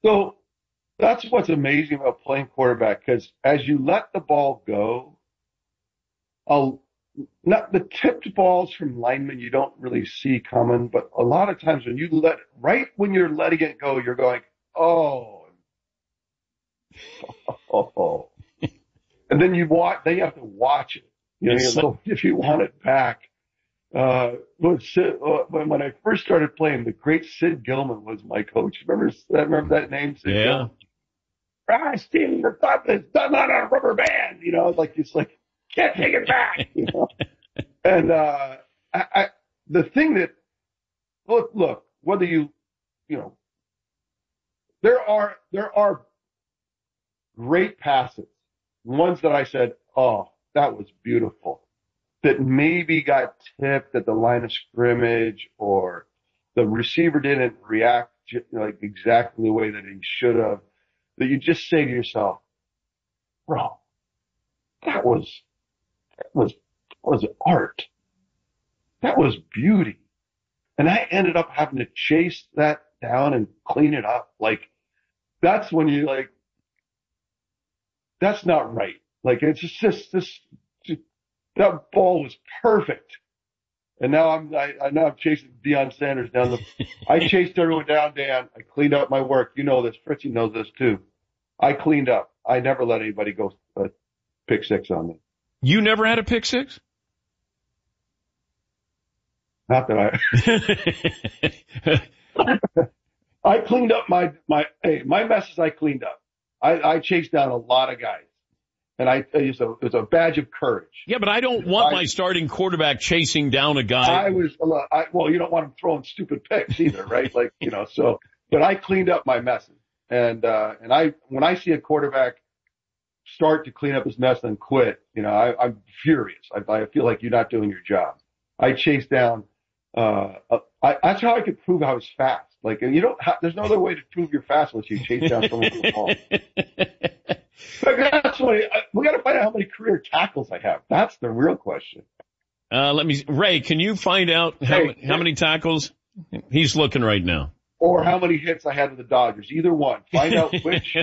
So that's what's amazing about playing quarterback, because as you let the ball go, not the tipped balls from linemen you don't really see coming, but a lot of times right when you're letting it go, you're going, oh, oh. And then you have to watch it. So if you want it back. When I first started playing, the great Sid Gilman was my coach. Remember that name, Sid Gilman? Steve, your thumb is done on a rubber band. It's like, can't take it back. And the thing that, look, whether there are great passes, ones that I said, oh, that was beautiful, that maybe got tipped at the line of scrimmage, or the receiver didn't react like exactly the way that he should have, that you just say to yourself, bro, that was art. That was beauty. And I ended up having to chase that down and clean it up. Like, that's when you that's not right. Like, it's just that ball was perfect. And now I'm chasing Deion Sanders down I chased everyone down, Dan. I cleaned up my work. You know this. Fritzy knows this too. I cleaned up. I never let anybody go pick six on me. You never had a pick six? Not that I cleaned up my messes. I cleaned up. I chased down a lot of guys. And it was a badge of courage. Yeah, but I don't want my starting quarterback chasing down a guy. Well, you don't want him throwing stupid picks either, right? But I cleaned up my messes. And when I see a quarterback start to clean up his mess and quit, I'm furious. I feel like you're not doing your job. I chased down, that's how I could prove I was fast. Like, and there's no other way to prove you're fast unless you chase down someone with the ball. That's why we got to find out how many career tackles I have. That's the real question. Ray, can you find out how many tackles? He's looking right now. Or how many hits I had with the Dodgers. Either one. Find out which.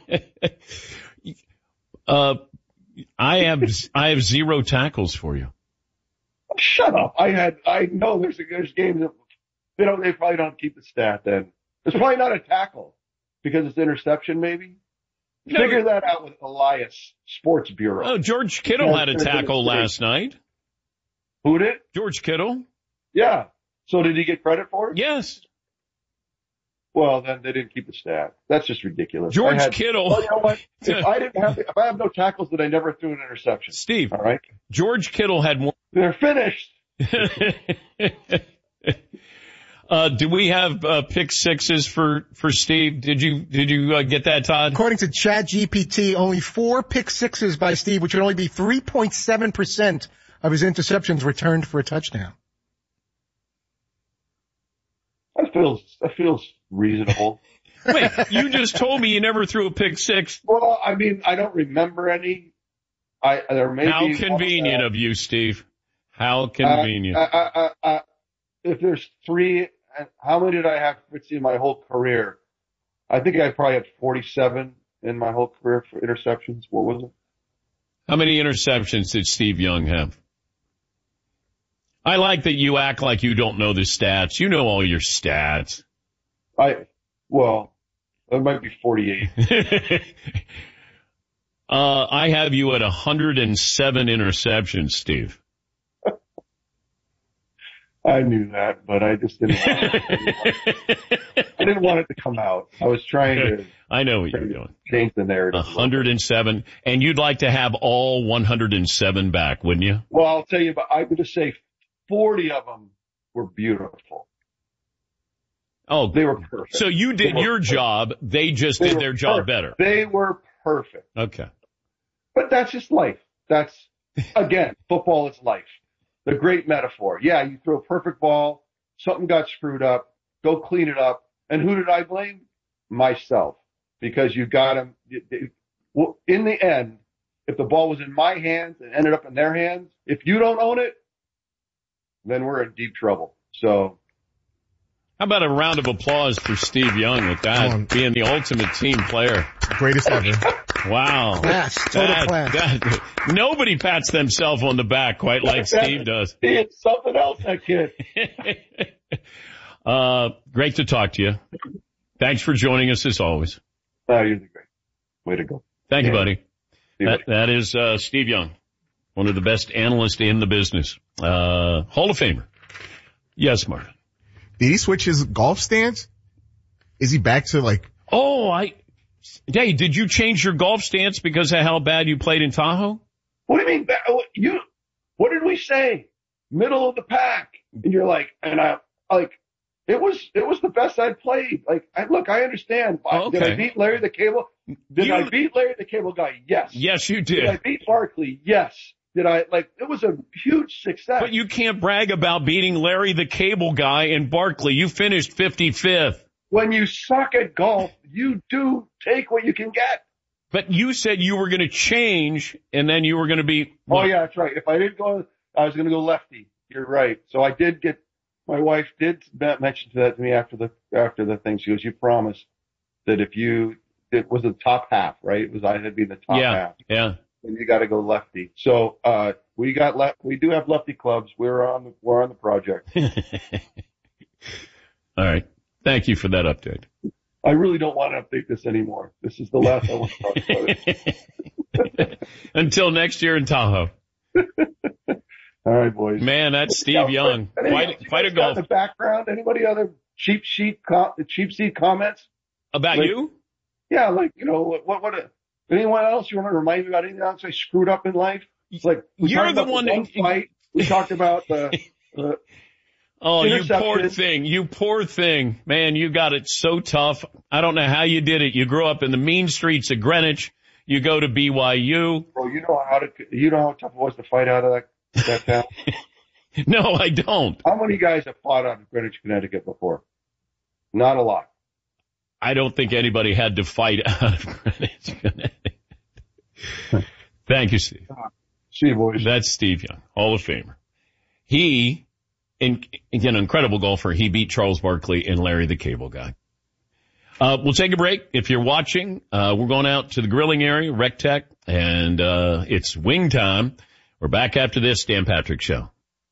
I have 0 tackles for you. Shut up. I know there's games that they probably don't keep the stat then. It's probably not a tackle because it's interception maybe. Figure that out with Elias Sports Bureau. Oh, George Kittle had a tackle last night. Who did? George Kittle. Yeah. So did he get credit for it? Yes. Well, then they didn't keep the stat. That's just ridiculous. George Kittle. Well, you know what? If I have no tackles, then I never threw an interception. Steve. All right. George Kittle had more. They're finished. Do we have pick sixes for Steve? Did you get that, Todd? According to ChatGPT, only 4 pick sixes by Steve, which would only be 3.7% of his interceptions returned for a touchdown. That feels reasonable. Wait, you just told me you never threw a pick six. Well, I mean, I don't remember any. There may How be convenient of you, Steve. How convenient. If there's 3, how many did I have in my whole career? I think I probably had 47 in my whole career for interceptions. What was it? How many interceptions did Steve Young have? I like that you act like you don't know the stats. You know all your stats. Well, it might be 48. I have you at 107 interceptions, Steve. I knew that, but I just didn't want it. I didn't want it to come out. I was trying to. I know what you're doing. Change the narrative. 107, and you'd like to have all 107 back, wouldn't you? Well, I'll tell you, but I would just say 40 of them were beautiful. Oh, they were perfect. So you did your job. They just did their job better. They were perfect. Okay. But that's just life. That's, again, football is life. The great metaphor. Yeah, you throw a perfect ball, something got screwed up, go clean it up. And who did I blame? Myself. Because you got him. Well, in the end, if the ball was in my hands and ended up in their hands, if you don't own it, then we're in deep trouble. So How about a round of applause for Steve Young with that, being the ultimate team player. Greatest ever. Wow. Class, total class. Nobody pats themselves on the back quite like Steve does. It's something else, that kid. Great to talk to you. Thanks for joining us as always. You're the great. Way to go. Thank you, buddy. That is Steve Young, one of the best analysts in the business. Hall of Famer. Yes, Martin. Did he switch his golf stance? Is he back to like... Hey, did you change your golf stance because of how bad you played in Tahoe? What do you mean? What did we say? Middle of the pack. And you're like, it was the best I'd played. I understand. Okay. Did I beat Larry the Cable? I beat Larry the Cable Guy? Yes. Yes, you did. Did I beat Barkley? Yes. It was a huge success. But you can't brag about beating Larry the Cable Guy and Barkley. You finished 55th. When you suck at golf, you do take what you can get. But you said you were going to change, and then you were going to be... Oh, yeah, that's right. If I didn't go, I was going to go lefty. You're right. So I did get... My wife did mention that to me after the thing. She goes, you promised that it was the top half, right? I had been the top half. Yeah. And you got to go lefty. So, we do have lefty clubs. We're on the project. All right. Thank you for that update. I really don't want to update this anymore. This is the last I want to talk about it. Until next year in Tahoe. All right, boys. Man, that's Steve Young. Quite a golf. In the background, anybody other cheap seat comments? About you? Yeah, anyone else you want to remind me about anything else I screwed up in life? It's like, you're the one that... fight. We talked about the oh, you poor thing. Man, you got it so tough. I don't know how you did it. You grew up in the mean streets of Greenwich. You go to BYU. Bro, you know how tough it was to fight out of that town? No, I don't. How many guys have fought out of Greenwich, Connecticut before? Not a lot. I don't think anybody had to fight out of Greenwich, Connecticut. Thank you, Steve. See you, boys. That's Steve Young, Hall of Famer. He, again, incredible golfer. He beat Charles Barkley and Larry the Cable Guy. We'll take a break. If you're watching, we're going out to the grilling area, Rec Tech, and it's wing time. We're back after this Dan Patrick Show.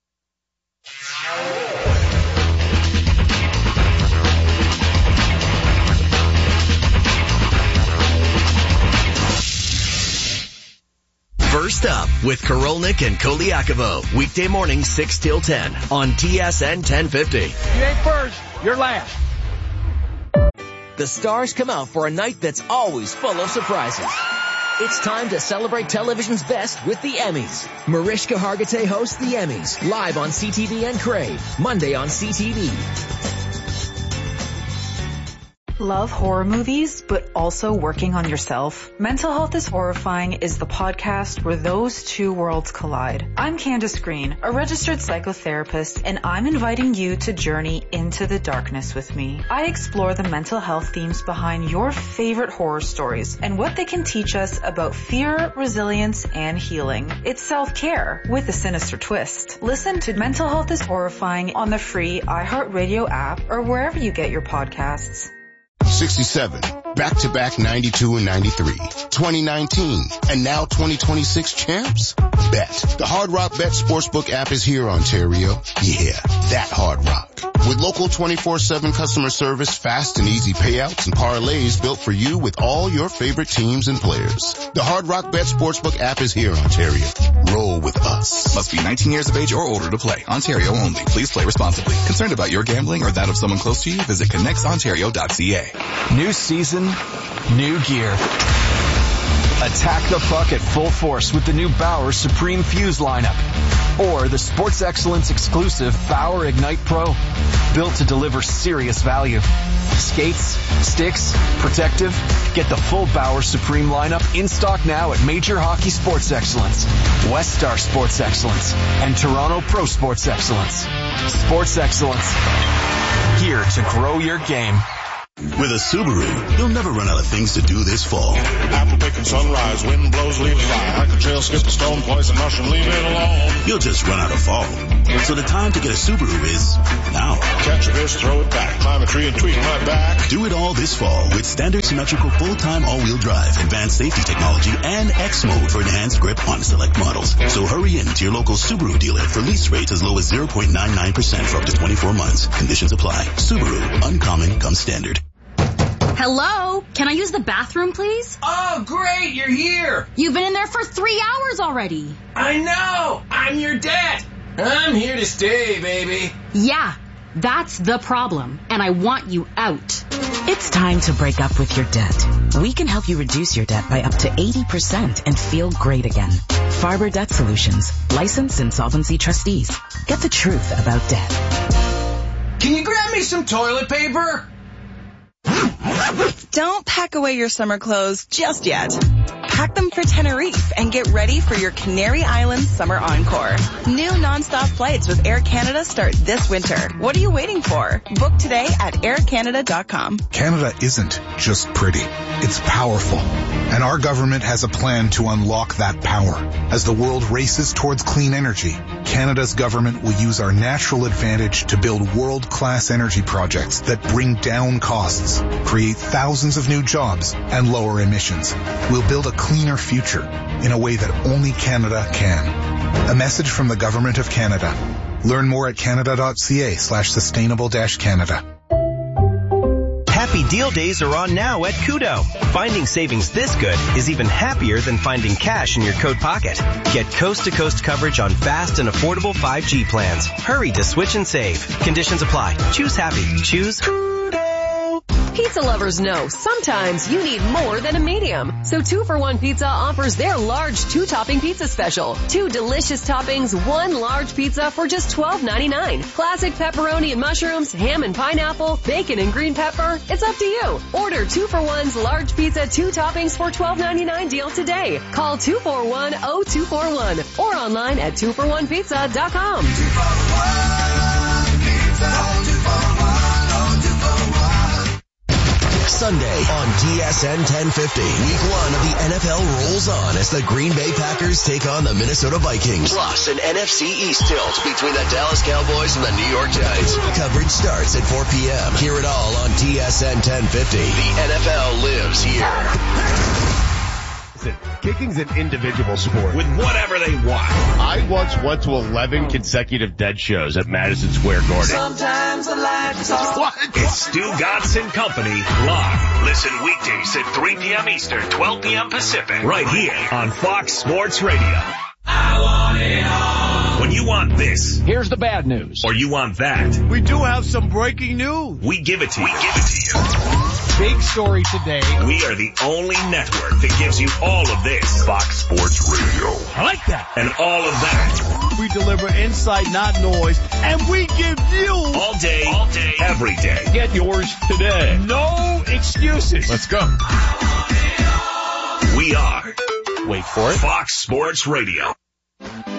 First Up with Korolnik and Koliakovo. Weekday morning 6 till 10 on TSN 1050. You ain't first, you're last. The stars come out for a night that's always full of surprises. It's time to celebrate television's best with the Emmys. Mariska Hargitay hosts the Emmys live on CTV and Crave, Monday on CTV. Love horror movies, but also working on yourself? Mental Health is Horrifying is the podcast where those two worlds collide. I'm Candace Green, a registered psychotherapist, and I'm inviting you to journey into the darkness with me. I explore the mental health themes behind your favorite horror stories and what they can teach us about fear, resilience, and healing. It's self-care with a sinister twist. Listen to Mental Health is Horrifying on the free iHeartRadio app or wherever you get your podcasts. 67, back-to-back 92 and 93, 2019, and now 2026 champs? Bet. The Hard Rock Bet Sportsbook app is here, Ontario. Yeah, that Hard Rock. With local 24/7 customer service, fast and easy payouts, and parlays built for you with all your favorite teams and players. The Hard Rock Bet Sportsbook app is here, Ontario. Roll with us. Must be 19 years of age or older to play. Ontario only. Please play responsibly. Concerned about your gambling or that of someone close to you? Visit connectsontario.ca. New season, new gear. Attack the puck at full force with the new Bauer Supreme Fuse lineup. Or the Sports Excellence exclusive Bauer Ignite Pro. Built to deliver serious value. Skates, sticks, protective. Get the full Bauer Supreme lineup in stock now at Major Hockey Sports Excellence, West Star Sports Excellence, and Toronto Pro Sports Excellence. Sports Excellence. Here to grow your game. With a Subaru, you'll never run out of things to do this fall. Apple picking sunrise, wind blows, leaves fly. Hike a trail, skip a stone, poison mushroom, leave it alone. You'll just run out of fall. So the time to get a Subaru is now. Catch a fish, throw it back. Climb a tree and tweak my back. Do it all this fall with standard symmetrical full-time all-wheel drive, advanced safety technology, and X mode for enhanced grip on select models. So hurry in to your local Subaru dealer for lease rates as low as 0.99% for up to 24 months. Conditions apply. Subaru, uncommon comes standard. Hello? Can I use the bathroom, please? Oh, great, you're here. You've been in there for 3 hours already. I know. I'm your dad. I'm here to stay, baby. Yeah, that's the problem, and I want you out. It's time to break up with your debt. We can help you reduce your debt by up to 80% and feel great again. Farber Debt Solutions, licensed insolvency trustees. Get the truth about debt. Can you grab me some toilet paper? Don't pack away your summer clothes just yet. Pack them for Tenerife and get ready for your Canary Islands summer encore. New nonstop flights with Air Canada start this winter. What are you waiting for? Book today at aircanada.com. Canada isn't just pretty. It's powerful. And our government has a plan to unlock that power. As the world races towards clean energy, Canada's government will use our natural advantage to build world-class energy projects that bring down costs, create thousands of new jobs, and lower emissions. We'll build a cleaner future in a way that only Canada can. A message from the Government of Canada. Learn more at canada.ca/sustainable-Canada. Happy deal days are on now at Kudo. Finding savings this good is even happier than finding cash in your coat pocket. Get coast-to-coast coverage on fast and affordable 5G plans. Hurry to switch and save. Conditions apply. Choose happy. Choose Kudo. Pizza lovers know sometimes you need more than a medium. So 2-for-1 Pizza offers their large 2-topping pizza special. 2 delicious toppings, 1 large pizza for just $12.99. Classic pepperoni and mushrooms, ham and pineapple, bacon and green pepper. It's up to you. Order 2-for-1's large pizza 2 toppings for $12.99 deal today. Call 241-0241 or online at 2for1pizza.com. 2-for-1 pizza. Sunday on TSN 1050. Week 1 of the NFL rolls on as the Green Bay Packers take on the Minnesota Vikings. Plus an NFC East tilt between the Dallas Cowboys and the New York Giants. Coverage starts at 4 p.m. Hear it all on TSN 1050. The NFL lives here. Kicking's an individual sport with whatever they want. I once went to 11 consecutive Dead shows at Madison Square Garden. Sometimes I like to talk. What? It's Stu Godson Company live. Listen weekdays at 3 p.m. Eastern, 12 p.m. Pacific. Right here on Fox Sports Radio. I want it all. When you want this, here's the bad news. Or you want that, we do have some breaking news. We give it to you. Big story today. We are the only network that gives you all of this. Fox Sports Radio. I like that. And all of that. We deliver insight, not noise, and we give you all day, every day. Get yours today. No excuses. Let's go. We are, wait for it, Fox Sports Radio.